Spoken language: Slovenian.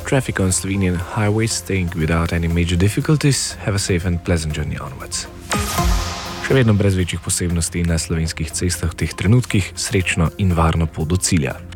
Traffic on Slovenian highways staying without any major difficulties. Have a safe and pleasant journey onwards. Še vedno brez večjih posebnosti na slovenskih cestah v teh trenutkih, srečno in varno pot do cilja.